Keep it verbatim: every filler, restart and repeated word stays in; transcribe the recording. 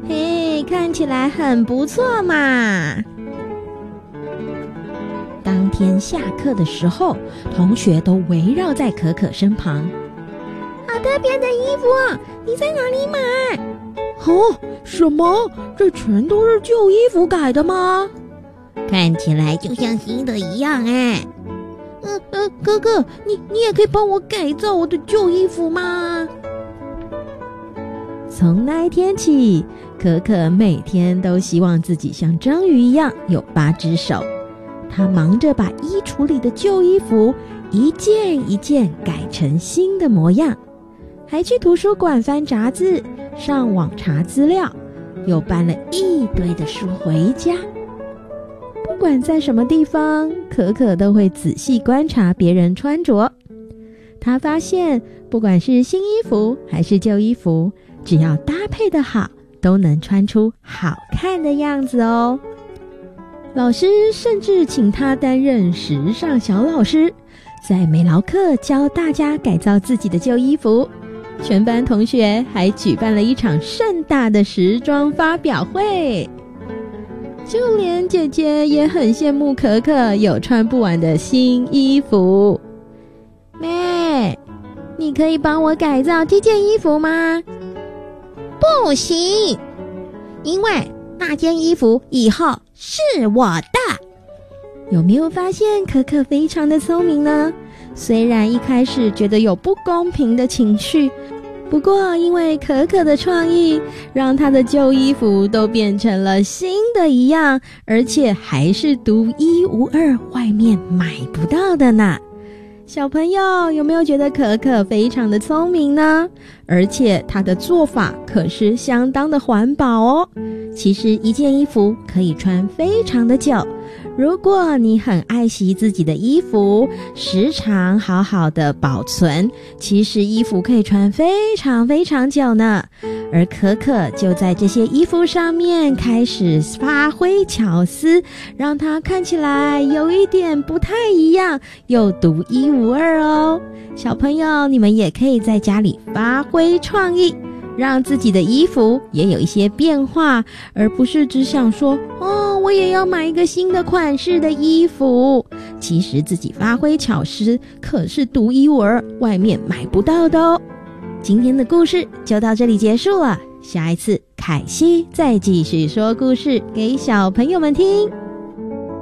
嘿，看起来很不错嘛。当天下课的时候，同学都围绕在可可身旁。好特别的衣服哦，你在哪里买？ 哦，什么？这全都是旧衣服改的吗？ 看起来就像新的一样哎。 呃呃，哥哥，你你也可以帮我改造我的旧衣服吗？从那一天起，可可每天都希望自己像章鱼一样有八只手。他忙着把衣橱里的旧衣服一件一件改成新的模样，还去图书馆翻杂志，上网查资料，又搬了一堆的书回家。不管在什么地方，可可都会仔细观察别人穿着。他发现，不管是新衣服还是旧衣服，只要搭配得好，都能穿出好看的样子哦。老师甚至请他担任时尚小老师，在美劳课教大家改造自己的旧衣服。全班同学还举办了一场盛大的时装发表会，就连姐姐也很羡慕可可有穿不完的新衣服。妹，你可以帮我改造这件衣服吗？ 不行，因为那件衣服以后是我的。 有没有发现可可非常的聪明呢？虽然一开始觉得有不公平的情绪，不过因为可可的创意，让她的旧衣服都变成了新的一样，而且还是独一无二，外面买不到的呢。小朋友有没有觉得可可非常的聪明呢？而且她的做法可是相当的环保哦。其实一件衣服可以穿非常的久，如果你很爱惜自己的衣服，时常好好的保存，其实衣服可以穿非常非常久呢。而可可就在这些衣服上面开始发挥巧思，让它看起来有一点不太一样，又独一无二哦。小朋友，你们也可以在家里发挥创意，让自己的衣服也有一些变化，而不是只想说哦，我也要买一个新的款式的衣服。其实自己发挥巧思可是独一无二，外面买不到的哦。今天的故事就到这里结束了，下一次凯西再继续说故事给小朋友们听。